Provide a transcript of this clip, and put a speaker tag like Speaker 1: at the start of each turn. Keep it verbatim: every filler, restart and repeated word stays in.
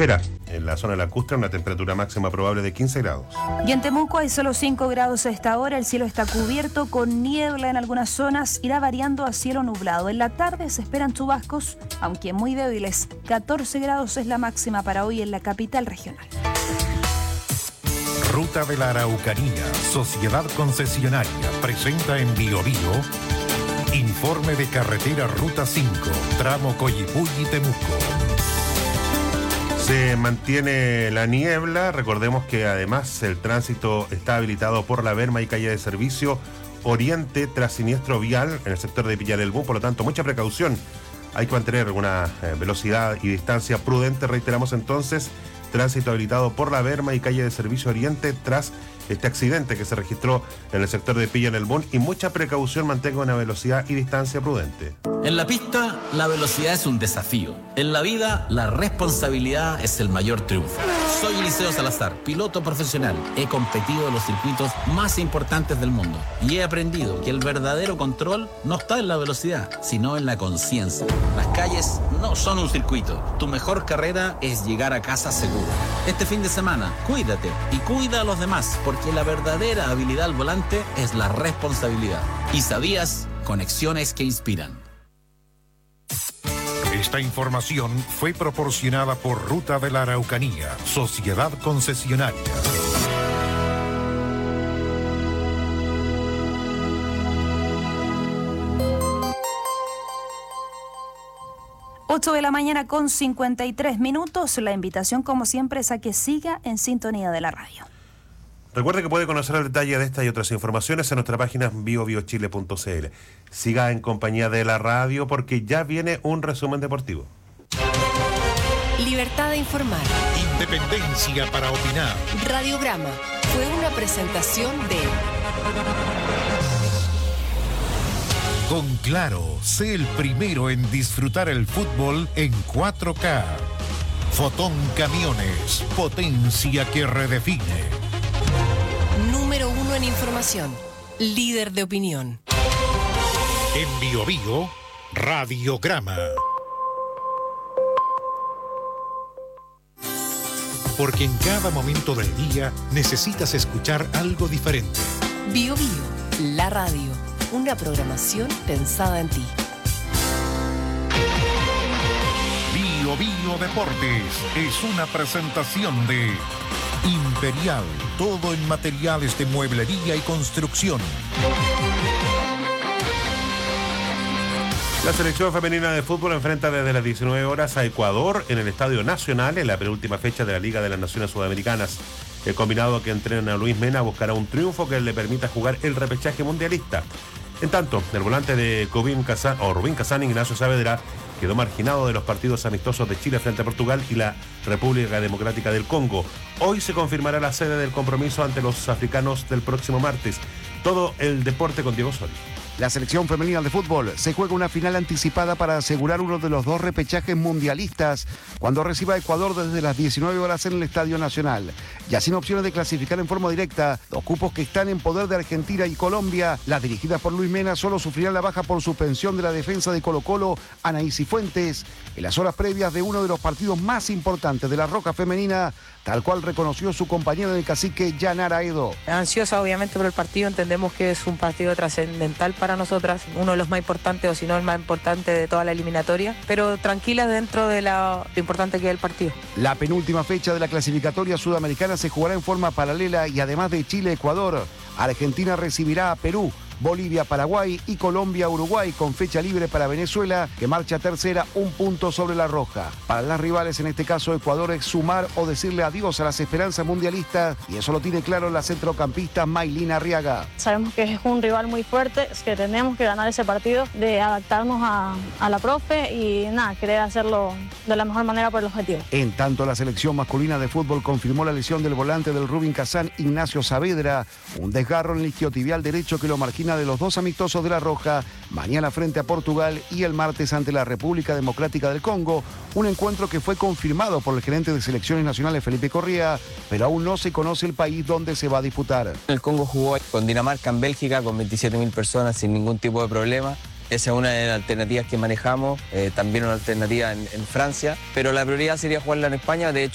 Speaker 1: espera en la zona lacustre una temperatura máxima probable de quince grados.
Speaker 2: Y en Temuco hay solo cinco grados a esta hora. El cielo está cubierto con niebla en algunas zonas. Irá variando a cielo nublado. En la tarde se esperan chubascos, aunque muy débiles. catorce grados es la máxima para hoy en la capital regional.
Speaker 3: Ruta de la Araucanía, Sociedad Concesionaria, presenta en Bio Bio informe de carretera Ruta cinco, tramo Coyipulli-Temuco.
Speaker 1: Se mantiene la niebla. Recordemos que además el tránsito está habilitado por la berma y calle de servicio Oriente tras siniestro vial en el sector de Villarelbú. Por lo tanto, mucha precaución. Hay que mantener una eh, velocidad y distancia prudente. Reiteramos entonces, tránsito habilitado por la berma y calle de servicio Oriente tras este accidente que se registró en el sector de Villarelbú, y mucha precaución, mantenga una velocidad y distancia prudente.
Speaker 4: En la pista, la velocidad es un desafío. En la vida, la responsabilidad es el mayor triunfo. Soy Eliseo Salazar, piloto profesional. He competido en los circuitos más importantes del mundo y he aprendido que el verdadero control no está en la velocidad, sino en la conciencia. Las calles no son un circuito. Tu mejor carrera es llegar a casa seguro. Este fin de semana, cuídate y cuida a los demás, porque la verdadera habilidad al volante es la responsabilidad. ¿Y sabías? Conexiones que inspiran.
Speaker 3: Esta información fue proporcionada por Ruta de la Araucanía, Sociedad Concesionaria.
Speaker 2: ocho de la mañana con cincuenta y tres minutos. La invitación, como siempre, es a que siga en sintonía de la radio.
Speaker 1: Recuerde que puede conocer el detalle de esta y otras informaciones en nuestra página bio bio chile punto c l. Siga en compañía de la radio porque ya viene un resumen deportivo.
Speaker 5: Libertad de informar.
Speaker 3: Independencia para opinar.
Speaker 5: Radiograma fue una presentación de...
Speaker 3: Con Claro, sé el primero en disfrutar el fútbol en cuatro K. Fotón Camiones, potencia que redefine.
Speaker 5: Número uno en información, líder de opinión.
Speaker 3: En Bio Bio, Radiograma. Porque en cada momento del día necesitas escuchar algo diferente.
Speaker 5: Bio Bio, la radio, una programación pensada en ti.
Speaker 3: Bio Bio Deportes es una presentación de Imperial, todo en materiales de mueblería y construcción.
Speaker 1: La selección femenina de fútbol enfrenta desde las diecinueve horas a Ecuador en el Estadio Nacional en la penúltima fecha de la Liga de las Naciones Sudamericanas. El combinado que entrena a Luis Mena buscará un triunfo que le permita jugar el repechaje mundialista. En tanto, el volante de Rubín Kazán, o Rubín Kazán, Ignacio Saavedra, quedó marginado de los partidos amistosos de Chile frente a Portugal y la República Democrática del Congo. Hoy se confirmará la sede del compromiso ante los africanos del próximo martes. Todo el deporte con Diego Soria.
Speaker 6: La selección femenina de fútbol se juega una final anticipada para asegurar uno de los dos repechajes mundialistas cuando reciba a Ecuador desde las diecinueve horas en el Estadio Nacional. Ya sin opciones de clasificar en forma directa, los cupos que están en poder de Argentina y Colombia, las dirigidas por Luis Mena, solo sufrirán la baja por suspensión de la defensa de Colo-Colo, Anaís Cifuentes, en las horas previas de uno de los partidos más importantes de la Roja Femenina, tal cual reconoció su compañero del cacique, Yanara Edo.
Speaker 7: Ansiosa obviamente por el partido, entendemos que es un partido trascendental para nosotras, uno de los más importantes o si no el más importante de toda la eliminatoria, pero tranquila dentro de la, lo importante que es el partido.
Speaker 6: La penúltima fecha de la clasificatoria sudamericana se jugará en forma paralela y además de Chile-Ecuador, Argentina recibirá a Perú, Bolivia, Paraguay y Colombia, Uruguay, con fecha libre para Venezuela, que marcha tercera, un punto sobre la Roja. Para las rivales, en este caso Ecuador, es sumar o decirle adiós a las esperanzas mundialistas, y eso lo tiene claro la centrocampista Maylina Arriaga.
Speaker 8: Sabemos que es un rival muy fuerte, es que tenemos que ganar ese partido, de adaptarnos a, a la profe y nada, querer hacerlo de la mejor manera por el objetivo.
Speaker 6: En tanto, la selección masculina de fútbol confirmó la lesión del volante del Rubín Kazán, Ignacio Saavedra, un desgarro en el isquiotibial derecho que lo margina de los dos amistosos de la Roja, mañana frente a Portugal y el martes ante la República Democrática del Congo, un encuentro que fue confirmado por el gerente de selecciones nacionales Felipe Correa, pero aún no se conoce el país donde se va a disputar.
Speaker 9: El Congo jugó con Dinamarca en Bélgica con veintisiete mil personas sin ningún tipo de problema. Esa es una de las alternativas que manejamos, eh, también una alternativa en, en Francia, pero la prioridad sería jugarla en España. De hecho,